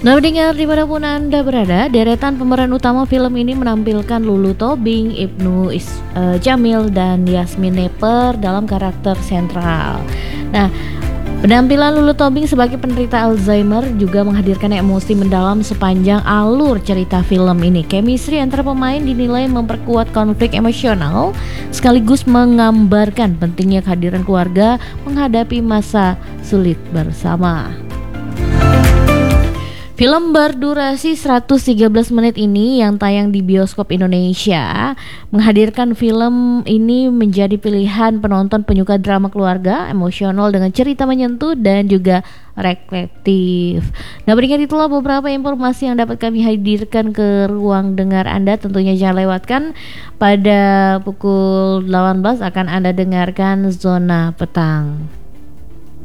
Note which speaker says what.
Speaker 1: Nah, pendengar dimanapun Anda berada, deretan pemeran utama film ini menampilkan Lulu Tobing, Jamil, dan Yasmin Neper dalam karakter sentral. Nah, penampilan Lulu Tobing sebagai penderita Alzheimer juga menghadirkan emosi mendalam sepanjang alur cerita film ini. Chemistry antara pemain dinilai memperkuat konflik emosional sekaligus menggambarkan pentingnya kehadiran keluarga menghadapi masa sulit bersama. Film berdurasi 113 menit ini yang tayang di bioskop Indonesia menghadirkan film ini menjadi pilihan penonton penyuka drama keluarga, emosional dengan cerita menyentuh dan juga reflektif. Nah, berikan itulah beberapa informasi yang dapat kami hadirkan ke ruang dengar Anda. Tentunya jangan lewatkan pada pukul 18 akan Anda dengarkan Zona Petang.